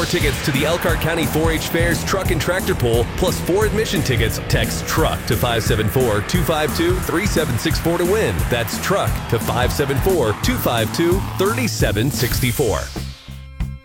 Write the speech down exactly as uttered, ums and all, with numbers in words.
tickets to the Elkhart County four H Fair's Truck and Tractor Pull, plus four admission tickets. Text TRUCK to five seven four, two five two, three seven six four to win. That's TRUCK to five seven four, two five two, three seven six four.